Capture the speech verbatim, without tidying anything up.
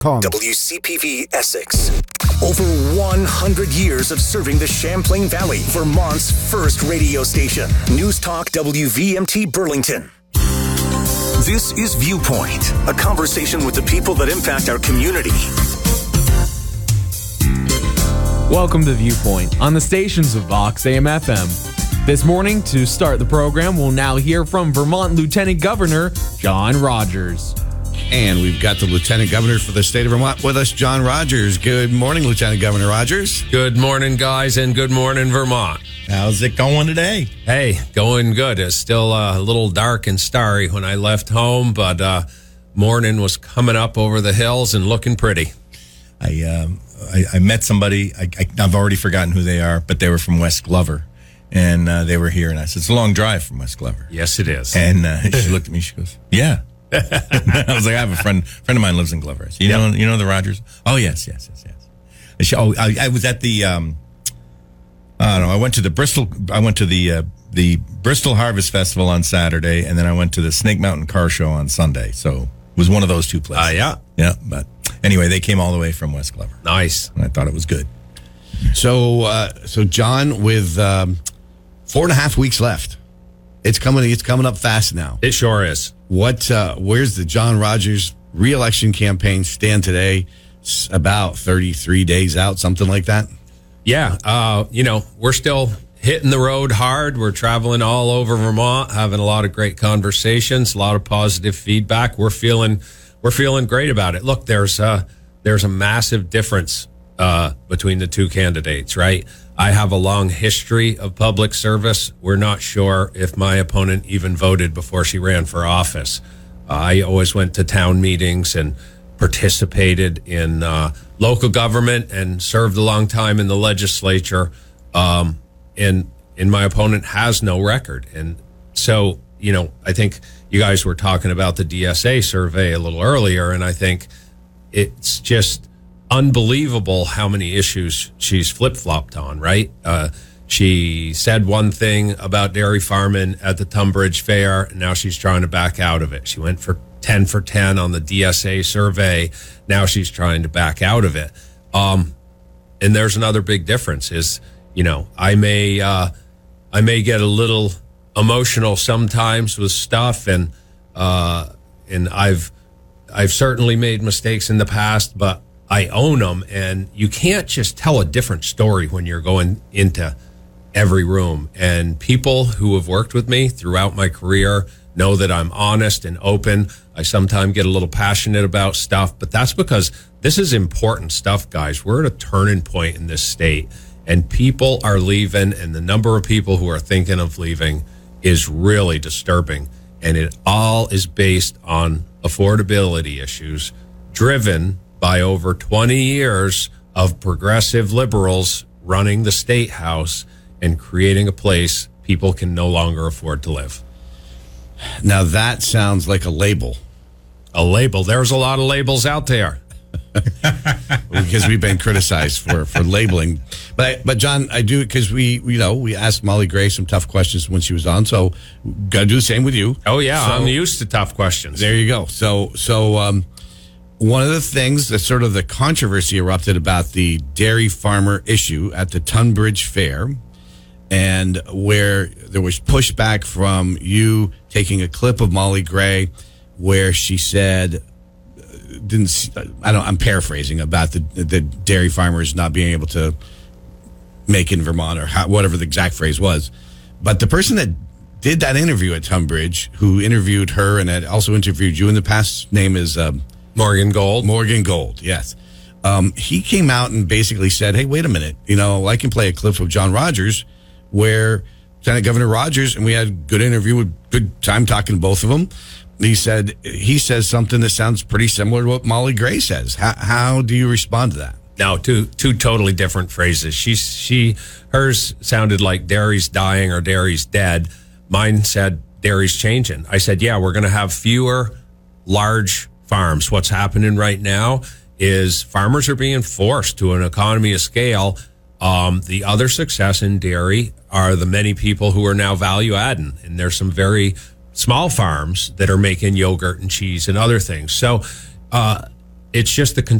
com. W C P V Essex. Over one hundred years of serving the Champlain Valley. Vermont's first radio station. News Talk W V M T Burlington. This is Viewpoint, a conversation with the people that impact our community. Welcome to Viewpoint on the stations of Vox A M F M. This morning, to start the program, we'll now hear from Vermont Lieutenant Governor John Rogers. And we've got the Lieutenant Governor for the state of Vermont with us, John Rogers. Good morning, Lieutenant Governor Rogers. Good morning, guys, and good morning, Vermont. How's it going today? Hey, going good. It's still uh, a little dark and starry when I left home, but uh, morning was coming up over the hills and looking pretty. I um, I, I met somebody, I, I, I've already forgotten who they are, but they were from West Glover. And uh, they were here, and I said, it's a long drive from West Glover. Yes, it is. And uh, she looked at me, she goes, yeah. I was like, I have a friend, friend of mine lives in Glover. I said, you, yep. know, you know the Rogers? Oh, yes, yes, yes, yes. And she, oh, I, I was at the, um, I don't know, I went to the Bristol, I went to the uh, the Bristol Harvest Festival on Saturday, and then I went to the Snake Mountain Car Show on Sunday. So it was one of those two places. Uh, yeah. Yeah, but anyway, they came all the way from West Glover. Nice. And I thought it was good. So, uh, so John, with um, four and a half weeks left, it's coming. It's coming up fast now. It sure is. What? Uh, where's the John Rogers re-election campaign stand today? It's about thirty-three days out, something like that. Yeah. Uh, you know, we're still hitting the road hard. We're traveling all over Vermont, having a lot of great conversations, a lot of positive feedback. We're feeling, we're feeling great about it. Look, there's a there's a massive difference uh, between the two candidates, right? I have a long history of public service. We're not sure if my opponent even voted before she ran for office. Uh, I always went to town meetings and participated in uh, local government and served a long time in the legislature. Um, and, and my opponent has no record. And so, you know, I think you guys were talking about the D S A survey a little earlier, and I think it's just unbelievable how many issues she's flip-flopped on, right? Uh, she said one thing about dairy farming at the Tunbridge Fair, and now she's trying to back out of it. She went for ten for ten on the D S A survey. Now she's trying to back out of it. Um, and there's another big difference is, you know, I may, uh, I may get a little emotional sometimes with stuff, and, uh, and I've, I've certainly made mistakes in the past, but I own them, and you can't just tell a different story when you're going into every room. And people who have worked with me throughout my career know that I'm honest and open. I sometimes get a little passionate about stuff, but that's because this is important stuff, guys. We're at a turning point in this state, and people are leaving, and the number of people who are thinking of leaving is really disturbing. And it all is based on affordability issues driven by over twenty years of progressive liberals running the state house and creating a place people can no longer afford to live. Now that sounds like a label. A label. There's a lot of labels out there. Because we've been criticized for, for labeling. But, but John, I do, because we, you know, we asked Molly Gray some tough questions when she was on, so got to do the same with you. Oh, yeah, so, I'm used to tough questions. There you go. So, so, um, one of the things that sort of the controversy erupted about the dairy farmer issue at the Tunbridge Fair, and where there was pushback from you taking a clip of Molly Gray where she said, didn't I don't I'm paraphrasing about the the dairy farmers not being able to make in Vermont, or how, whatever the exact phrase was. But the person that did that interview at Tunbridge, who interviewed her and had also interviewed you in the past, name is um, Morgan Gold. Morgan Gold, yes. Um, he came out and basically said, hey, wait a minute. You know, I can play a clip of John Rogers where Lieutenant Governor Rogers, and we had a good interview, with good time talking to both of them. He said, he says something that sounds pretty similar to what Molly Gray says. How, how do you respond to that? No, two two totally different phrases. She, she, hers sounded like dairy's dying or dairy's dead. Mine said dairy's changing. I said, yeah, we're going to have fewer large farms. What's happening right now is farmers are being forced to an economy of scale. Um, the other success in dairy are the many people who are now value adding, and there's some very small farms that are making yogurt and cheese and other things. So, uh, it's just the